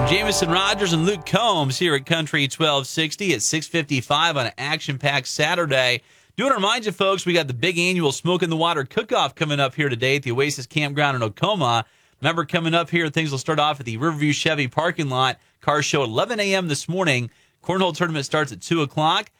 Jamison Rogers and Luke Combs here at Country 1260 at 6:55 on an action-packed Saturday. Do want to remind you, folks, we got the big annual Smoke in the Water Cook-Off coming up here today at the Oasis Campground in Oklahoma. Remember, coming up here, things will start off at the Riverview Chevy parking lot. Car show at 11 a.m. this morning. Cornhole tournament starts at 2 o'clock.